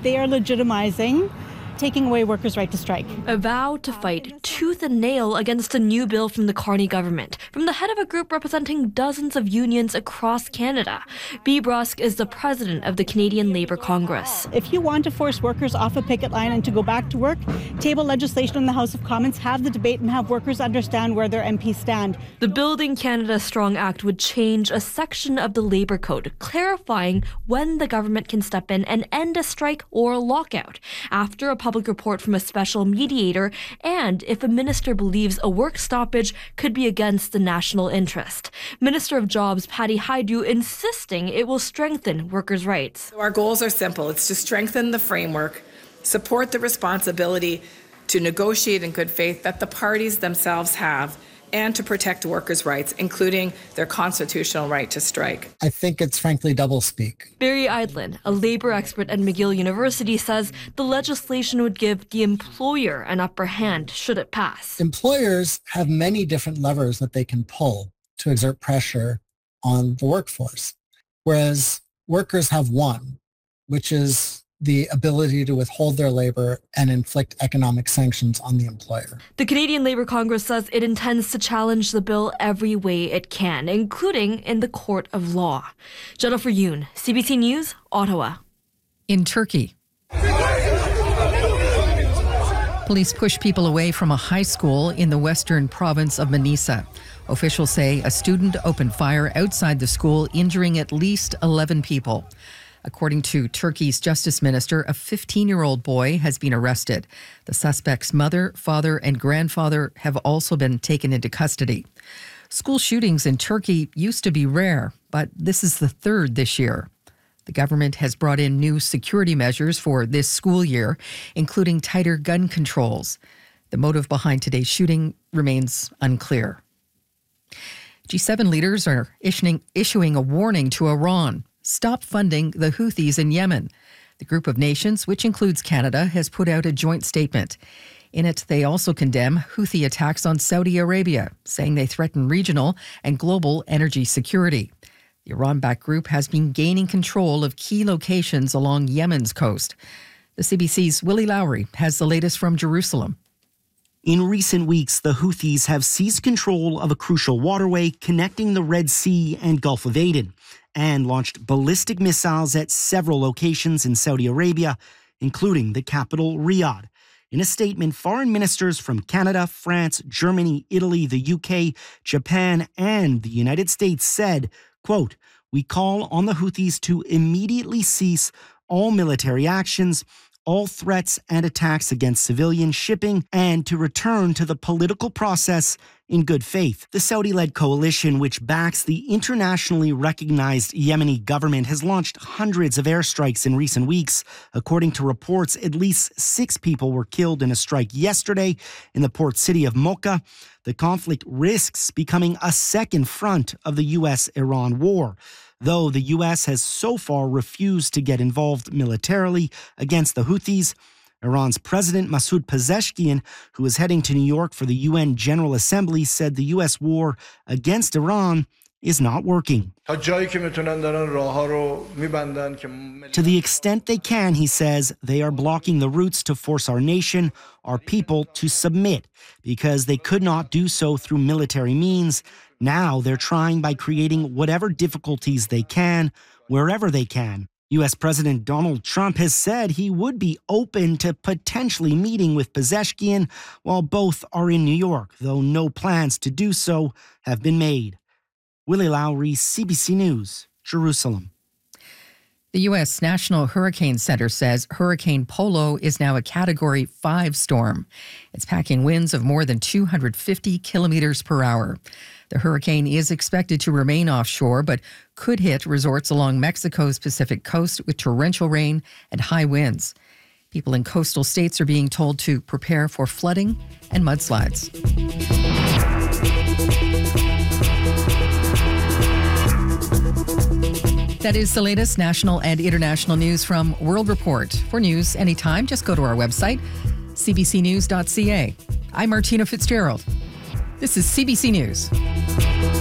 They are legitimizing taking away workers' right to strike. A vow to fight tooth and nail against a new bill from the Carney government, from the head of a group representing dozens of unions across Canada. Bea Brusk is the president of the Canadian Labour Congress. If you want to force workers off a picket line and to go back to work, table legislation in the House of Commons, have the debate and have workers understand where their MPs stand. The Building Canada Strong Act would change a section of the Labour Code, clarifying when the government can step in and end a strike or a lockout, after a public report from a special mediator, and if a minister believes a work stoppage could be against the national interest. Minister of Jobs Patty Hajdu insisting it will strengthen workers' rights. Our goals are simple. It's to strengthen the framework, support the responsibility to negotiate in good faith that the parties themselves have, and to protect workers' rights, including their constitutional right to strike. I think it's frankly doublespeak. Barry Eidlin, a labor expert at McGill University, says the legislation would give the employer an upper hand should it pass. Employers have many different levers that they can pull to exert pressure on the workforce, whereas workers have one, which is the ability to withhold their labor and inflict economic sanctions on the employer. The Canadian Labour Congress says it intends to challenge the bill every way it can, including in the court of law. Jennifer Yoon, CBC News, Ottawa. In Turkey, police push people away from a high school in the western province of Manisa. Officials say a student opened fire outside the school, injuring at least 11 people. According to Turkey's justice minister, a 15-year-old boy has been arrested. The suspect's mother, father, and grandfather have also been taken into custody. School shootings in Turkey used to be rare, but this is the third this year. The government has brought in new security measures for this school year, including tighter gun controls. The motive behind today's shooting remains unclear. G7 leaders are issuing a warning to Iran. Stop funding the Houthis in Yemen. The group of nations, which includes Canada, has put out a joint statement. In it, they also condemn Houthi attacks on Saudi Arabia, saying they threaten regional and global energy security. The Iran-backed group has been gaining control of key locations along Yemen's coast. The CBC's Willie Lowry has the latest from Jerusalem. In recent weeks, the Houthis have seized control of a crucial waterway connecting the Red Sea and Gulf of Aden, and launched ballistic missiles at several locations in Saudi Arabia, including the capital, Riyadh. In a statement, foreign ministers from Canada, France, Germany, Italy, the UK, Japan, and the United States said, quote, "We call on the Houthis to immediately cease all military actions, all threats and attacks against civilian shipping, and to return to the political process in good faith." The Saudi-led coalition, which backs the internationally recognized Yemeni government, has launched hundreds of airstrikes in recent weeks. According to reports, at least 6 people were killed in a strike yesterday in the port city of Mocha. The conflict risks becoming a second front of the U.S.-Iran war, though the U.S. has so far refused to get involved militarily against the Houthis. Iran's President Masoud Pezeshkian, who is heading to New York for the UN General Assembly, said the U.S. war against Iran is not working. To the extent they can, he says, they are blocking the routes to force our nation, our people, to submit, because they could not do so through military means. Now they're trying by creating whatever difficulties they can, wherever they can. U.S. President Donald Trump has said he would be open to potentially meeting with Pezeshkian while both are in New York, though no plans to do so have been made. Willie Lowry, CBC News, Jerusalem. The U.S. National Hurricane Center says Hurricane Polo is now a Category 5 storm. It's packing winds of more than 250 kilometers per hour. The hurricane is expected to remain offshore, but could hit resorts along Mexico's Pacific coast with torrential rain and high winds. People in coastal states are being told to prepare for flooding and mudslides. That is the latest national and international news from World Report. For news anytime, just go to our website, cbcnews.ca. I'm Martina Fitzgerald. This is CBC News.